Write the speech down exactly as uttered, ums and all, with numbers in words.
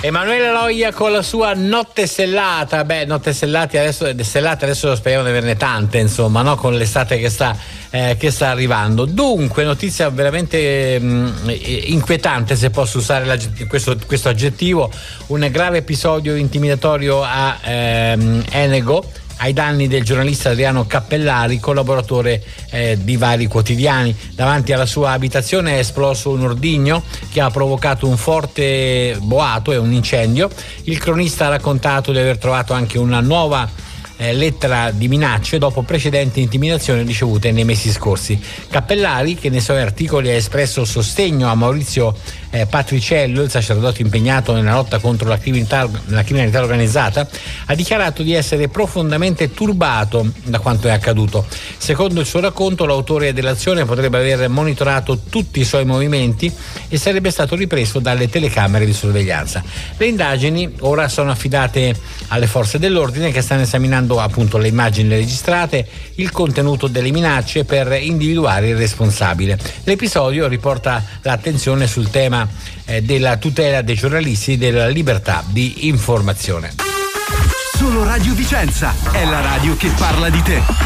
Emanuele Loia con la sua Notte Stellata. Beh, Notte Stellate adesso, stellate adesso speriamo di averne tante, insomma, no? Con l'estate che sta, eh, che sta arrivando. Dunque, notizia veramente mh, inquietante, se posso usare questo, questo aggettivo. Un grave episodio intimidatorio a ehm, Enego, ai danni del giornalista Adriano Cappellari, collaboratore eh, di vari quotidiani. Davanti alla sua abitazione è esploso un ordigno che ha provocato un forte boato e un incendio. Il cronista ha raccontato di aver trovato anche una nuova Eh, lettera di minacce dopo precedenti intimidazioni ricevute nei mesi scorsi. Cappellari, che nei suoi articoli ha espresso sostegno a Maurizio eh, Patriciello, il sacerdote impegnato nella lotta contro la criminalità, la criminalità organizzata, ha dichiarato di essere profondamente turbato da quanto è accaduto. Secondo il suo racconto, l'autore dell'azione potrebbe aver monitorato tutti i suoi movimenti e sarebbe stato ripreso dalle telecamere di sorveglianza. Le indagini ora sono affidate alle forze dell'ordine, che stanno esaminando appunto le immagini registrate, il contenuto delle minacce per individuare il responsabile. L'episodio riporta l'attenzione sul tema eh, della tutela dei giornalisti e della libertà di informazione. Solo Radio Vicenza è la radio che parla di te.